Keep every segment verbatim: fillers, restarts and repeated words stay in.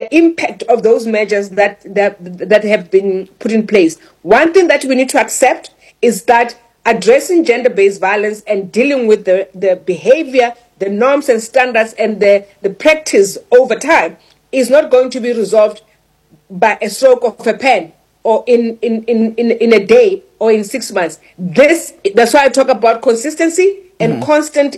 impact of those measures that, that, that have been put in place. One thing that we need to accept is that addressing gender-based violence and dealing with the, the behavior, the norms and standards and the, the practice over time is not going to be resolved by a stroke of a pen or in, in, in, in, in a day or in six months. This, that's why I talk about consistency and mm-hmm. constant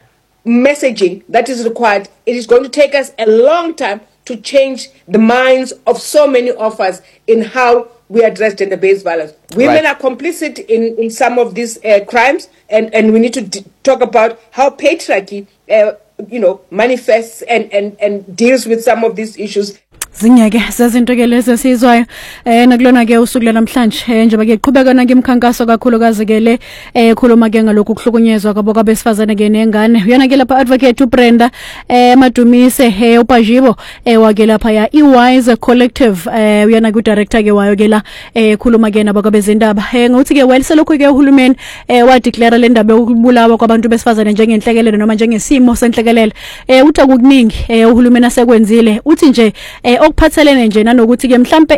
messaging that is required. It is going to take us a long time to change the minds of so many of us in how we address gender-based violence. Women right. are complicit in, in some of these uh, crimes, and, and we need to d- talk about how patriarchy, uh, you know, manifests and, and, and deals with some of these issues. Zinyeke sezinto ke lezi sizwayo eh nakulona ke usuku namhlanje njengoba ke iqhubeka na ngimkhankaso kakhulukazi ke le eh khuluma ke ngalokhu kuhlukunyezwa kwabo kwabesifazane ke nengane uyana ke lapha advocate uBrenda eh Madumise eh uPajibo eh wake lapha ya iWise Collective eh uyana ku director ke wayo ke la eh khuluma ke nabo kwabezindaba eh ngokuthi ke well selokhu ke uhulumeni eh wa declare le ndaba yokubulawa kwabantu besifazane njengenhlekelele noma njengesimo senhlekelele eh uthi akukuningi eh uhulumeni asekwenzile uthi nje eh okuphathelene nje nanokuthi ke mhlambe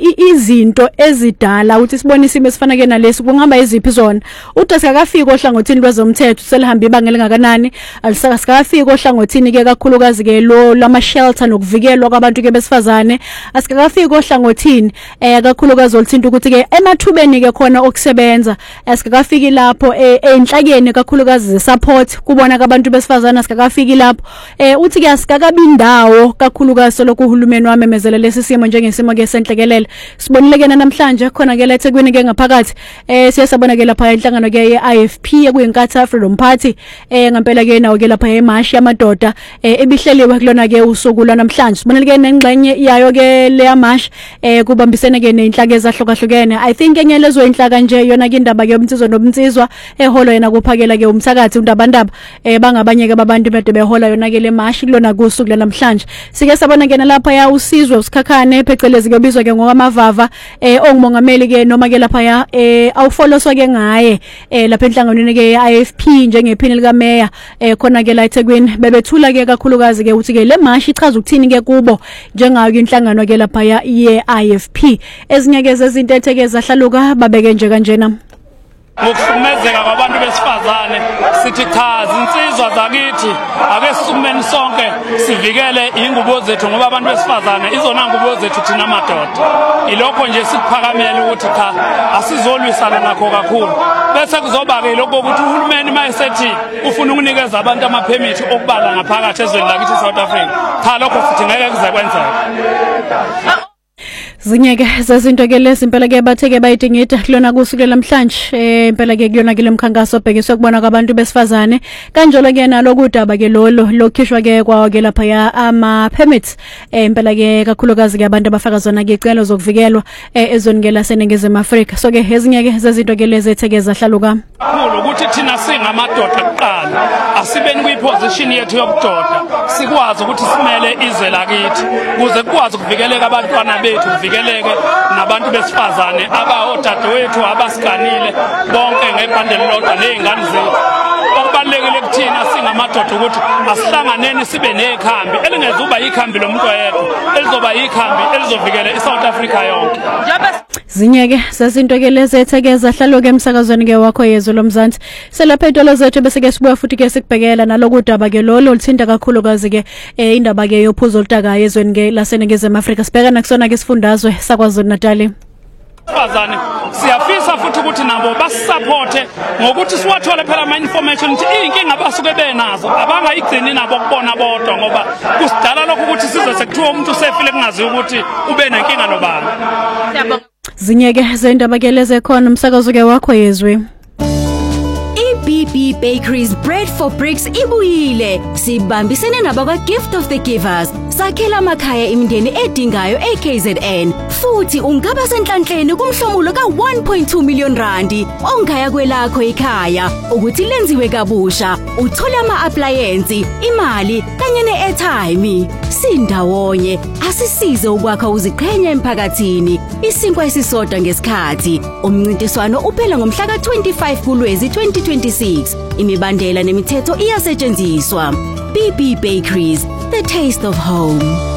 izinto ezidala uthi sibone isimo esifanake nalesi kungaba iziphi zona uthi asikafika ohlangothini lwezomthetho selihamba ibanga lingakanani alisikafika ohlangothini ke kakhulukazi ke lo lama shelter nokuvikelwa kwabantu ke besifazane asikafika ohlangothini eh kakhulukazi olithinta ukuthi ke emathubeni ke khona okusebenza asikafiki lapho enhlakeni kakhulukazi ze support kubona kwabantu besifazane asikafiki lapho eh uthi ke asikakabi indawo kakhulukazi lokhu uhulumeni wamemezela lesi simo njengesimo ke senhlekelele sibonile ke namhlanje khona ke leThekwini ke ngaphakathi eh siyasabona ke lapha inhlangano ke ye-I F P ekuyinkathi Freedom Party eh ngempela ke nawo ke lapha emashi yamadoda eh ebihleliwe kulona ke usuku lwanamhlanje sibonile ke nengxenye yayo ke le yamashi eh kubambisene ke nenhlaka ezahlukahlukene I think enye lezo inhlaka nje yona ke indaba ke umtsizwa nomtsizwa eholo yena kuphakela ke umsakathi undabandaba eh bangabanye ke babantu bade behola yona ke le mashi kulona kusuku lanamhlanje sike sabona ke lapha ya usizwe usikhakhane phecelezi ke bizwa ke ngokamavava eh ongumongameli ke noma ke lapha ya eh awufoloswa ke ngaye eh lapha enhlanganweni ke I F P njengephini lika mayor eh khona ke la eThekwini bebethula ke kakhulukazi ke uthi ke le mashi ichaza ukuthini ke kubo njengayo inhlangano ke lapha ya ye I F P ezinye ke zezinto etheke zahlaluka babeke nje kanjena ngokuhlukumezeka kwabantu besifazane sithi cha izinsizwa zakithi ake sisumeni sonke sivikele ingubo zethu ngoba abantu besifazane izona ngubo zethu thina madoda ilokho nje sikuphakamela ukuthi cha asizolwisana nakho kakhulu bese kuzoba ke lokho ukuthi uhulumeni mayesethi ufuna ukunikeza abantu ama permit okubala ngaphakathi ezweni lakithi South Africa cha lokho futhi ngeke kuze kwenzeke Zinyeke zezinto ke lezi impela ke batheke bayidingida kulona kusuku namhlanje eh impela ke kuyona ke lemkhankaso obhekiswe kubona kwabantu besifazane kanjalo ke nalo kudaba ke lolo lokhishwa ke kwawo ke lapha ya ama permits eh impela ke kakhulukazi ke abantu abafaka zona ke icelo zokuvikelwa eh ezweni ke laseNingizimu Afrika so ke ezinye ke zezinto ke lezi etheke zahlaluka kulo ukuthi thina singamadoda kuqala asibeni kuyiposition yethu yobudoda sikwazi ukuthi simele izwe lakithi kuze kukwazi ukuvikeleka abantwana bethu kuvikeleke nabantu besifazane abaodadewethu abasiganile bonke ngebhandle lodwa nezingane zethu okubalekile kuthina singamadoda ukuthi asihlanganeni sibe nekhambi elingezuba ikhambi lomuntu oyedwa elizoba ikhambi elizovikela iSouth Africa yonke zinyeke sezinto ke lezi etheke zahlaluka emsakazweni ke wakho yezwe lomzansi selapha intolo zethu bese ke sibuya futhi ke sikubhekela nalokudaba ke lolo lithinta kakhulukazi ke indaba ke yophuzo olutakayo ezweni ke laseNingizimu Afrika sibheka nakusona ke sifundazwe saKwaZulu Natal Fazane siyafisa futhi ukuthi nabo basupporte ngokuthi siwathole phela ama information ukuthi inkinga basuke benazo abangayigcini nabo kubona bodwa ngoba kusidala lokho ukuthi size sekuthiwa umuntu sefile kungazi ukuthi ube nenkinga nobani zinyeke zendaba ke leze khona umsakazo ke wakho yezwe B B Bakeries Bread for Bricks ibuyile sibambisene nabakwa Gift of the Givers sakhela amakhaya imindeni edingayo e K Z N futhi ungaba senhlanhleni kumhlomulo ka one point two million randi ongaya kwelakho ekhaya ukuthi lenziwe kabusha uthola ama appliance imali kanye ne airtime sindawonye asisize ukwakha uziqhenya emphakathini isinkwa esisodwa ngesikhathi umncintiswano uphela ngomhla ka twenty-five kuLwezi twenty twenty-six imibandela nemithetho iyasetshenziswa B B Bakeries, the taste of home.